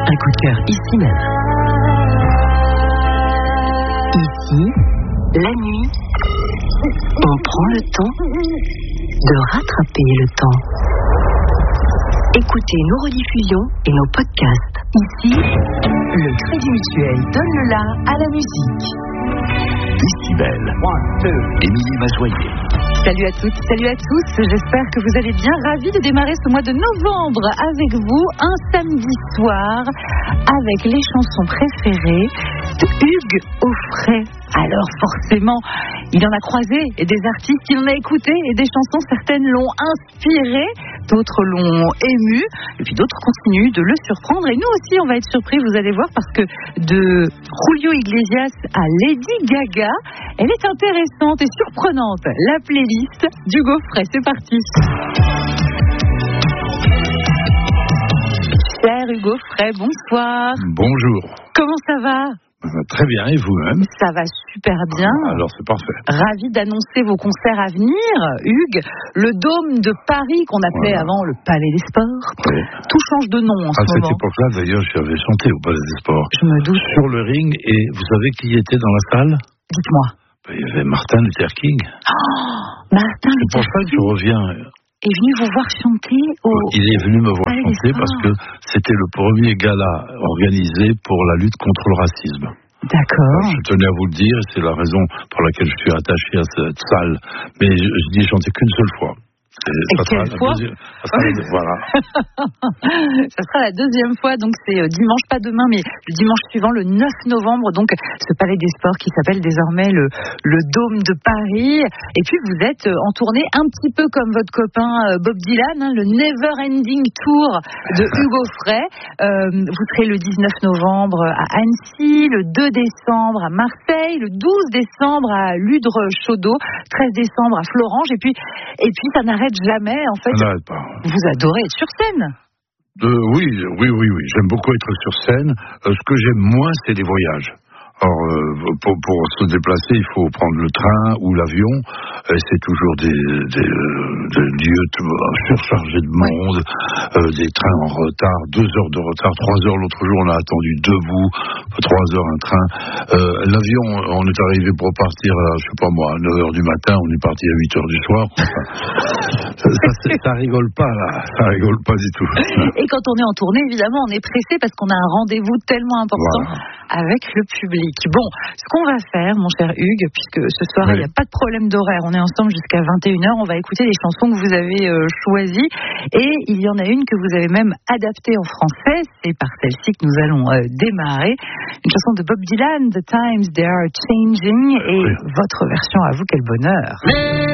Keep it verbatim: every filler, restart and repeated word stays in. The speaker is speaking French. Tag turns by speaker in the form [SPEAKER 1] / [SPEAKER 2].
[SPEAKER 1] Un coup de cœur ici même. Ici, la nuit, on prend le temps de rattraper le temps. Écoutez nos rediffusions et nos podcasts. Ici, le Crédit Mutuel donne le la à la musique.
[SPEAKER 2] Ici Belle, Émilie Mazoyer.
[SPEAKER 3] Salut à toutes, salut à tous. J'espère que vous allez bien. Ravis de démarrer ce mois de novembre avec vous, un samedi soir, avec les chansons préférées de Hugues Aufray. Alors forcément, il en a croisé et des artistes, il en a écouté et des chansons, certaines l'ont inspiré, d'autres l'ont ému, et puis d'autres continuent de le surprendre. Et nous aussi, on va être surpris, vous allez voir, parce que de Julio Iglesias à Lady Gaga, elle est intéressante et surprenante. La playlist d'Hugues Aufray, c'est parti. Cher Hugues Aufray, bonsoir.
[SPEAKER 4] Bonjour.
[SPEAKER 3] Comment ça va ?
[SPEAKER 4] Très bien, et vous-même ?
[SPEAKER 3] Ça va super bien.
[SPEAKER 4] Ah, alors c'est parfait.
[SPEAKER 3] Ravi d'annoncer vos concerts à venir, Hugues. Le Dôme de Paris, qu'on appelait voilà. avant le Palais des Sports.
[SPEAKER 4] Oui.
[SPEAKER 3] Tout change de nom en
[SPEAKER 4] à
[SPEAKER 3] ce moment.
[SPEAKER 4] À cette époque-là, d'ailleurs, j'avais chanté au Palais des Sports.
[SPEAKER 3] Je me doute.
[SPEAKER 4] Sur le ring, et vous savez qui était dans la salle ?
[SPEAKER 3] Dites-moi.
[SPEAKER 4] Il y avait Martin Luther King.
[SPEAKER 3] Oh, Martin
[SPEAKER 4] C'est pour ça que je reviens...
[SPEAKER 3] est venu vous voir chanter au...
[SPEAKER 4] Il est venu me voir Palais chanter parce que c'était le premier gala organisé pour la lutte contre le racisme.
[SPEAKER 3] D'accord.
[SPEAKER 4] Alors, je tenais à vous le dire, c'est la raison pour laquelle je suis attaché à cette salle. Mais je, je dis chanter qu'une seule fois.
[SPEAKER 3] Et, Et
[SPEAKER 4] ça
[SPEAKER 3] quelle
[SPEAKER 4] sera
[SPEAKER 3] fois
[SPEAKER 4] deuxième, ça, sera la, voilà.
[SPEAKER 3] Ça sera la deuxième fois, donc c'est dimanche, pas demain, mais le dimanche suivant, le neuf novembre, donc ce Palais des Sports qui s'appelle désormais le, le Dôme de Paris. Et puis vous êtes en tournée un petit peu comme votre copain Bob Dylan, hein, le Never Ending Tour de Hugues Aufray. Euh, vous serez le dix-neuf novembre à Annecy, le deux décembre à Marseille, le douze décembre à Ludre-Chaudeau, treize décembre à Florange, et puis, et puis ça n'arrête jamais, en fait.
[SPEAKER 4] Pas.
[SPEAKER 3] Vous adorez être sur scène.
[SPEAKER 4] Euh, oui, oui, oui, oui. J'aime beaucoup être sur scène. Euh, ce que j'aime moins, c'est les voyages. Or, euh, pour, pour se déplacer, il faut prendre le train ou l'avion. Et c'est toujours des, des, des lieux surchargés de monde, ouais. euh, des trains en retard, deux heures de retard, trois heures. L'autre jour, on a attendu debout, trois heures un train. Euh, l'avion, on est arrivé pour partir, à, je sais pas moi, à neuf heures du matin, on est parti à huit heures du soir. ça, ça, ça rigole pas, là. Ça rigole pas du tout.
[SPEAKER 3] Et quand on est en tournée, évidemment, on est pressé parce qu'on a un rendez-vous tellement important voilà. avec le public. Bon, ce qu'on va faire, mon cher Hugues, puisque ce soir, oui. il n'y a pas de problème d'horaire, on est ensemble jusqu'à vingt et une heures, on va écouter les chansons que vous avez euh, choisies, et il y en a une que vous avez même adaptée en français, c'est par celle-ci que nous allons euh, démarrer, une chanson de Bob Dylan, The Times They Are Changing, et oui. votre version, à vous, quel bonheur.